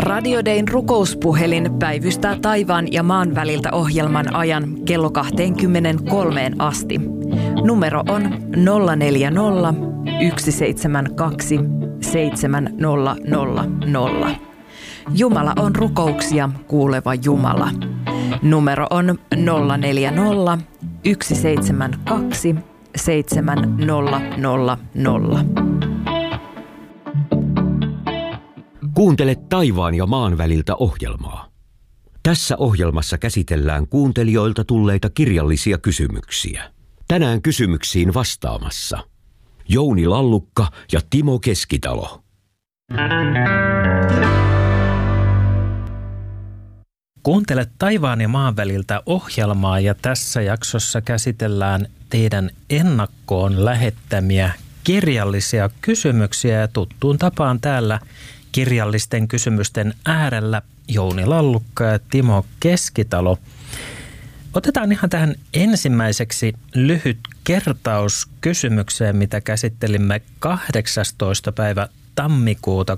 Radio Dayn rukouspuhelin päivystää taivaan ja maan väliltä ohjelman ajan kello 23 asti. Numero on 040 172 7000. Jumala on rukouksia kuuleva Jumala. Numero on 040 172 7000. Kuuntele taivaan ja maan väliltä ohjelmaa. Tässä ohjelmassa käsitellään kuuntelijoilta tulleita kirjallisia kysymyksiä. Tänään kysymyksiin vastaamassa Jouni Lallukka ja Timo Keskitalo. Kuuntele taivaan ja maan väliltä ohjelmaa ja tässä jaksossa käsitellään teidän ennakkoon lähettämiä kirjallisia kysymyksiä ja tuttuun tapaan täällä kirjallisten kysymysten äärellä Jouni Lallukka ja Timo Keskitalo. Otetaan ihan tähän ensimmäiseksi lyhyt kertaus kysymykseen, mitä käsittelimme 18. päivä tammikuuta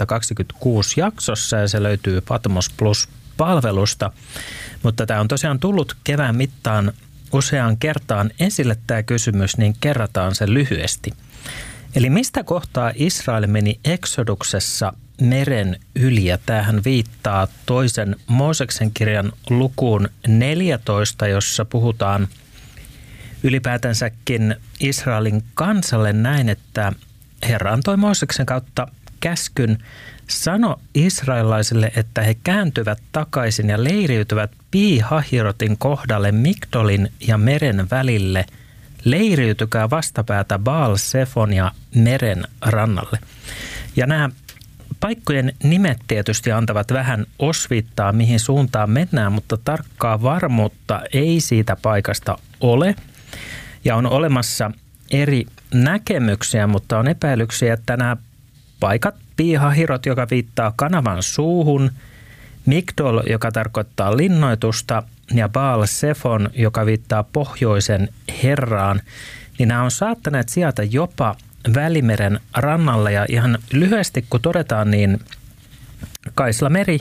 2026 jaksossa ja se löytyy Patmos Plus-palvelusta. Mutta tämä on tosiaan tullut kevään mittaan useaan kertaan esille tämä kysymys, niin kerrataan se lyhyesti. Eli mistä kohtaa Israel meni Eksoduksessa meren yli? Ja tämähän viittaa toisen Mooseksen kirjan lukuun 14, jossa puhutaan ylipäätänsäkin Israelin kansalle näin, että Herra antoi Mooseksen kautta käskyn sano israelaisille, että he kääntyvät takaisin ja leiriytyvät Pi-Hahirotin kohdalle Migdolin ja meren välille. Leiriytykää vastapäätä Baal-Sefon ja meren rannalle. Ja nämä paikkojen nimet tietysti antavat vähän osviittaa, mihin suuntaan mennään, mutta tarkkaa varmuutta ei siitä paikasta ole. Ja on olemassa eri näkemyksiä, mutta on epäilyksiä, että nämä paikat, Pi-Hahirot, joka viittaa kanavan suuhun, Migdol, joka tarkoittaa linnoitusta, ja Baal-Sefon, joka viittaa pohjoisen herraan, niin nämä on saattaneet sieltä jopa Välimeren rannalla. Ja ihan lyhyesti kun todetaan, niin Kaislameri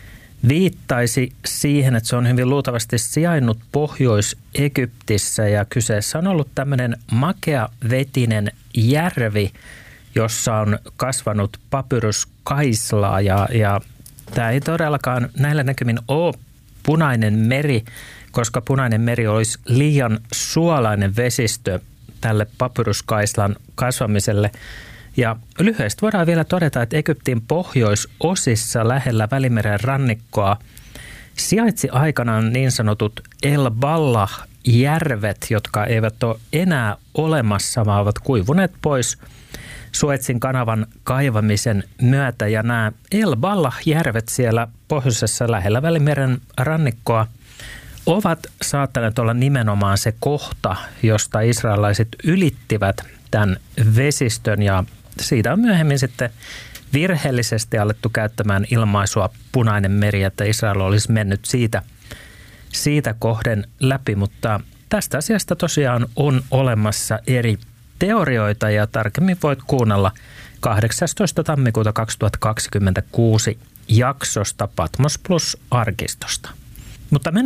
viittaisi siihen, että se on hyvin luultavasti sijainnut Pohjois-Egyptissä ja kyseessä on ollut tämmöinen makeavetinen järvi, jossa on kasvanut papyruskaislaa ja tämä ei todellakaan näillä näkymin ole Punainen meri, koska Punainen meri olisi liian suolainen vesistö tälle papyruskaislan kasvamiselle. Ja lyhyesti voidaan vielä todeta, että Egyptin pohjoisosissa lähellä Välimeren rannikkoa sijaitsi aikanaan niin sanotut El Ballah-järvet, jotka eivät ole enää olemassa, vaan ovat kuivuneet pois Suetsin kanavan kaivamisen myötä. Ja nämä El Ballah-järvet siellä pohjoisessa lähellä Välimeren rannikkoa ovat saattaneet olla nimenomaan se kohta, josta israelaiset ylittivät tämän vesistön. Ja siitä on myöhemmin sitten virheellisesti alettu käyttämään ilmaisua Punainen meri, että Israel olisi mennyt siitä kohden läpi. Mutta tästä asiasta tosiaan on olemassa eri teorioita ja tarkemmin voit kuunnella 18. tammikuuta 2026 jaksosta Patmos Plus -arkistosta. Mutta